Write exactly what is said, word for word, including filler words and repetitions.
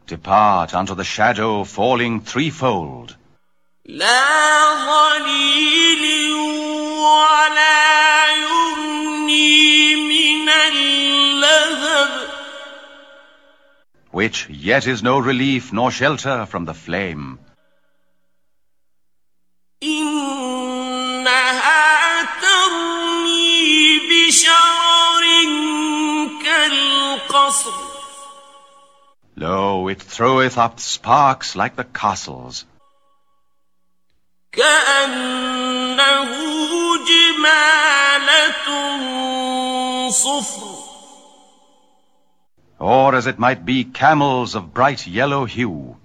Depart unto the shadow falling threefold. لا ظليل ولا يغني من اللهب. Which yet is no relief nor shelter from the flame. إنها ترمي بشرر كالقصر. Lo, it throweth up sparks like the castles. كأنه جمالة صفر. Or as it might be camels of bright yellow hue.